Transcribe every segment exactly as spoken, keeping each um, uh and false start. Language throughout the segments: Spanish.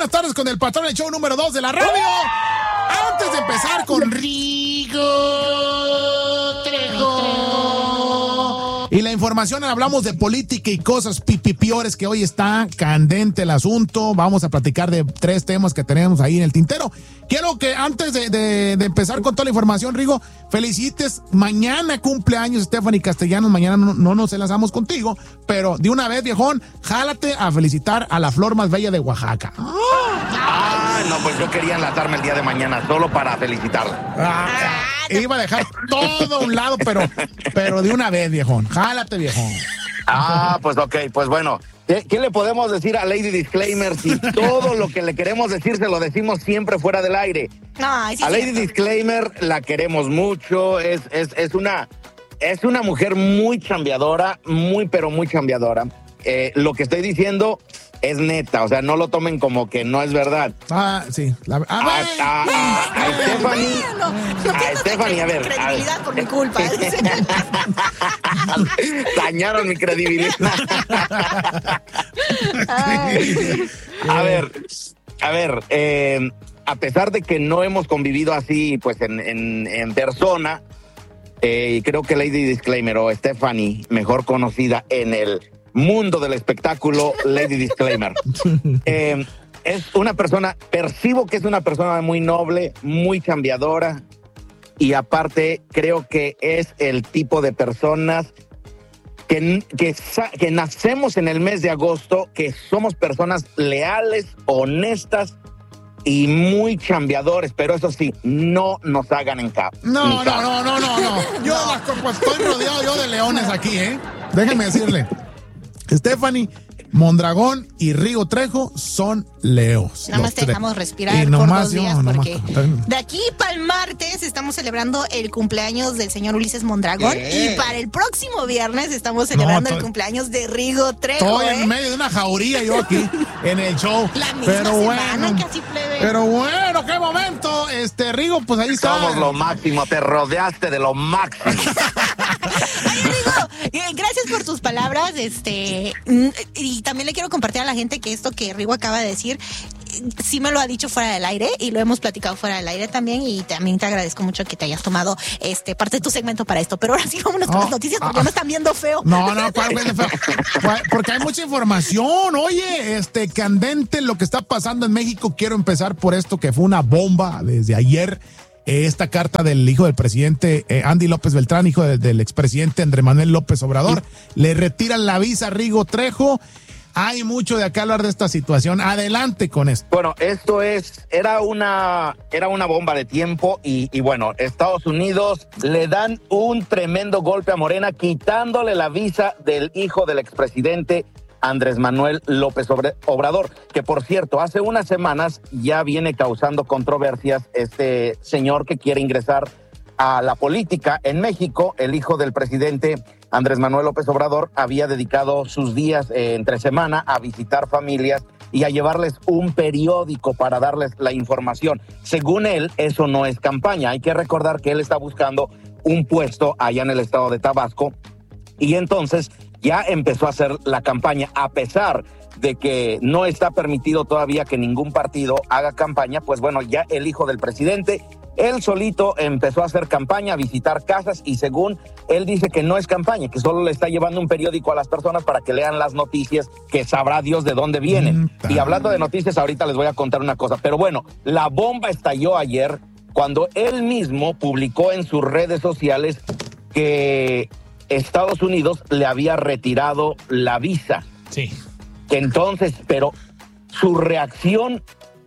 buenas tardes con el patrón del show número dos de la radio. Antes de empezar con Rigo Trejo y la información, hablamos de política y cosas pipipiores, que hoy está candente el asunto. Vamos a platicar de tres temas que tenemos ahí en el tintero. Quiero que antes de, de, de empezar con toda la información, Rigo, felicites. Mañana cumpleaños Stephanie Castellanos. Mañana no, no nos enlazamos contigo, pero de una vez, viejón, jálate a felicitar a la flor más bella de Oaxaca. Ah, no, pues yo quería enlazarme el día de mañana solo para felicitarla. Ah, iba a dejar todo a un lado, pero, pero de una vez, viejón. Jálate, viejón. Ah, pues ok, pues bueno. ¿Qué, ¿Qué le podemos decir a Lady Disclaimer si todo lo que le queremos decir se lo decimos siempre fuera del aire? Ay, sí, a Lady cierto. Disclaimer la queremos mucho, es, es, es, una, es una mujer muy chambeadora, muy pero muy chambeadora. Eh, lo que estoy diciendo es neta, o sea, no lo tomen como que no es verdad. Ah, sí. La, a, a, a, a, a Stephanie, Bueno, no a Stephanie, a ver. credibilidad a, por mi culpa. Dañaron mi credibilidad. a ver, a ver, eh, a pesar de que no hemos convivido así, pues en, en, en persona, eh, creo que Lady Disclaimer o Stephanie, mejor conocida en el mundo del espectáculo, Lady Disclaimer, eh, es una persona, percibo que es una persona muy noble, muy chambeadora, y aparte creo que es el tipo de personas que, que, que nacemos en el mes de agosto, que somos personas leales, honestas y muy chambeadores, pero eso sí, no nos hagan en cap. No, no, no, no, no, no. Yo no. Pues, estoy rodeado yo de leones aquí, ¿eh? Déjeme decirle. Stephanie, Mondragón y Rigo Trejo son leos. Nada más te dejamos respirar por nomás dos días, yo, porque nomás. de aquí para el martes estamos celebrando el cumpleaños del señor Ulises Mondragón. ¿Qué? Y para el próximo viernes estamos celebrando No, el to- cumpleaños de Rigo Trejo. Estoy ¿eh? en medio de una jauría yo aquí en el show. La misma pero semana, bueno, casi plebe. pero bueno, qué momento. Este Rigo, pues ahí está. Somos lo máximo, te rodeaste de lo máximo. Ay, Rigo, eh, gracias por tus palabras, este, mm, y también le quiero compartir a la gente que esto que Rigo acaba de decir, eh, sí me lo ha dicho fuera del aire y lo hemos platicado fuera del aire también, y también te agradezco mucho que te hayas tomado este parte de tu segmento para esto. Pero ahora sí vámonos con Oh, las noticias porque ah, me están viendo feo. No, no, ¿cuál güey de feo? ¿Cuál? Porque hay mucha información. Oye, este, candente lo que está pasando en México. Quiero empezar por esto que fue una bomba desde ayer. Eh, esta carta del hijo del presidente eh, Andy López Beltrán, hijo de, del expresidente Andrés Manuel López Obrador. Le retiran la visa a Rigo Trejo. Hay mucho de acá hablar de esta situación. Adelante con esto. Bueno, esto es, era una, era una bomba de tiempo y, y bueno, Estados Unidos le dan un tremendo golpe a Morena, quitándole la visa del hijo del expresidente Andrés Manuel López Obrador, que por cierto, hace unas semanas ya viene causando controversias este señor que quiere ingresar a la política en México. El hijo del presidente Andrés Manuel López Obrador había dedicado sus días eh, entre semana a visitar familias y a llevarles un periódico para darles la información. Según él, eso no es campaña. Hay que recordar que él está buscando un puesto allá en el estado de Tabasco y entonces ya empezó a hacer la campaña, a pesar de que no está permitido todavía que ningún partido haga campaña. Pues bueno, ya el hijo del presidente, él solito empezó a hacer campaña, a visitar casas, y según él dice que no es campaña, que solo le está llevando un periódico a las personas para que lean las noticias, que sabrá Dios de dónde vienen. Mm, y hablando de noticias, ahorita les voy a contar una cosa, pero bueno, la bomba estalló ayer cuando él mismo publicó en sus redes sociales que Estados Unidos le había retirado la visa. Sí. Que entonces, pero su reacción,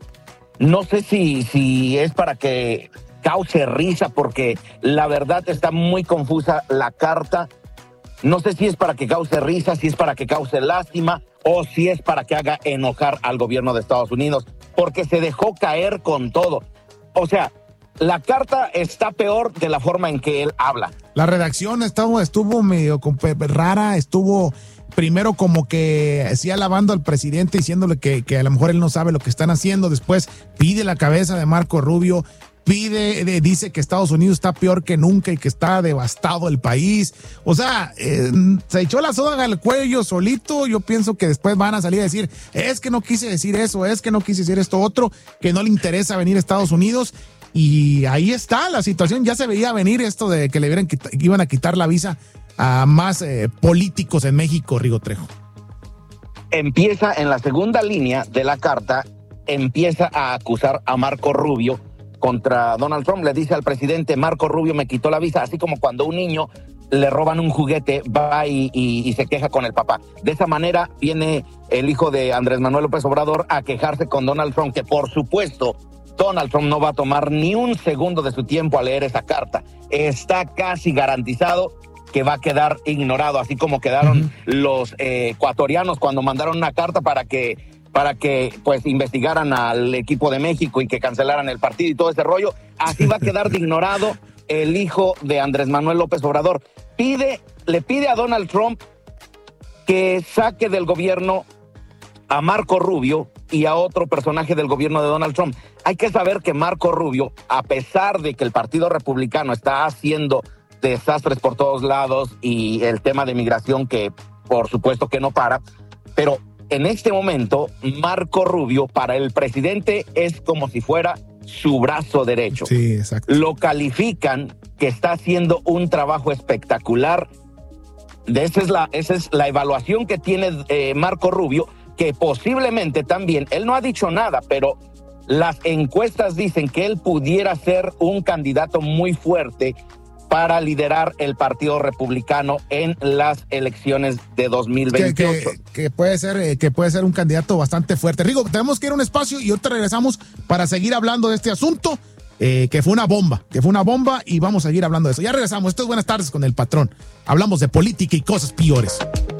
no sé si, si es para que cause risa, porque la verdad está muy confusa la carta. No sé si es para que cause risa, si es para que cause lástima, o si es para que haga enojar al gobierno de Estados Unidos, porque se dejó caer con todo. O sea, la carta está peor de la forma en que él habla. La redacción estuvo, estuvo medio rara, estuvo primero como que sí alabando al presidente, diciéndole que, que a lo mejor él no sabe lo que están haciendo, después pide la cabeza de Marco Rubio, pide, de, dice que Estados Unidos está peor que nunca y que está devastado el país. O sea, eh, se echó la soga al cuello solito. Yo pienso que después van a salir a decir, es que no quise decir eso, es que no quise decir esto otro, que no le interesa venir a Estados Unidos. Y ahí está la situación. Ya se veía venir esto de que le hubieran, que iban a quitar la visa a más eh, políticos en México, Rigo Trejo. Empieza en la segunda línea de la carta, empieza a acusar a Marco Rubio contra Donald Trump. Le dice al presidente, Marco Rubio me quitó la visa, así como cuando un niño le roban un juguete, va y, y, y se queja con el papá. De esa manera viene el hijo de Andrés Manuel López Obrador a quejarse con Donald Trump, que por supuesto Donald Trump no va a tomar ni un segundo de su tiempo a leer esa carta. Está casi garantizado que va a quedar ignorado, así como quedaron uh-huh. los eh, ecuatorianos cuando mandaron una carta para que para que pues investigaran al equipo de México y que cancelaran el partido y todo ese rollo. Así va a quedar ignorado el hijo de Andrés Manuel López Obrador. Pide, le pide a Donald Trump que saque del gobierno a Marco Rubio y a otro personaje del gobierno de Donald Trump. Hay que saber que Marco Rubio, a pesar de que el Partido Republicano está haciendo desastres por todos lados y el tema de migración que por supuesto que no para, pero en este momento Marco Rubio para el presidente es como si fuera su brazo derecho. Sí, exacto. Lo califican que está haciendo un trabajo espectacular. De esa es la, esa es la evaluación que tiene eh, Marco Rubio, que posiblemente también, él no ha dicho nada, pero las encuestas dicen que él pudiera ser un candidato muy fuerte para liderar el Partido Republicano en las elecciones de dos mil veintiocho. Que, que, que puede ser, eh, que puede ser un candidato bastante fuerte. Rigo, tenemos que ir a un espacio y ahorita regresamos para seguir hablando de este asunto, eh, que fue una bomba, que fue una bomba y vamos a seguir hablando de eso. Ya regresamos. Esto es Buenas Tardes con el Patrón. Hablamos de política y cosas peores.